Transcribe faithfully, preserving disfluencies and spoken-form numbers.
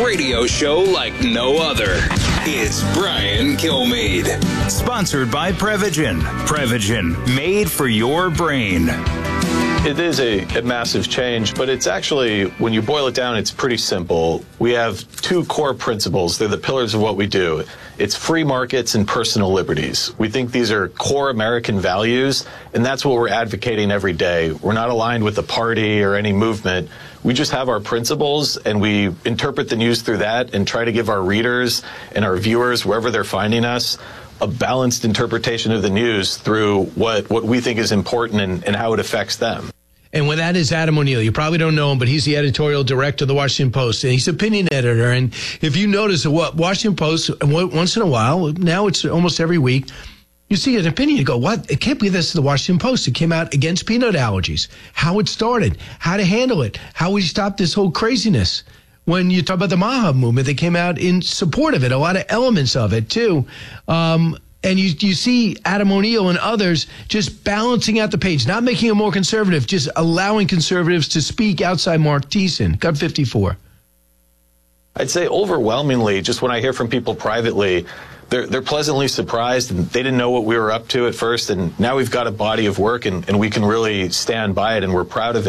radio show like no other. It's Brian Kilmeade. Sponsored by Prevagen. Prevagen, made for your brain. It is a, a massive change, but it's actually, when you boil it down, it's pretty simple. We have two core principles. They're the pillars of what we do. It's free markets and personal liberties. We think these are core American values, and that's what we're advocating every day. We're not aligned with a party or any movement. We just have our principles, and we interpret the news through that and try to give our readers and our viewers, wherever they're finding us, a balanced interpretation of the news through what, what we think is important and, and how it affects them. And with that is Adam O'Neill. You probably don't know him, but he's the editorial director of the Washington Post, and he's opinion editor. And if you notice, the Washington Post, once in a while, now it's almost every week, you see an opinion, you go, what? It can't be this is the Washington Post. It came out against peanut allergies, how it started, how to handle it, how we stop this whole craziness. When you talk about the MAHA movement, they came out in support of it, a lot of elements of it, too. Um, and you, you see Adam O'Neill and others just balancing out the page, not making it more conservative, just allowing conservatives to speak outside Mark Thiessen. Cut fifty-four. I'd say overwhelmingly, just when I hear from people privately, they're, they're pleasantly surprised, and they didn't know what we were up to at first, and now we've got a body of work, and, and we can really stand by it, and we're proud of it.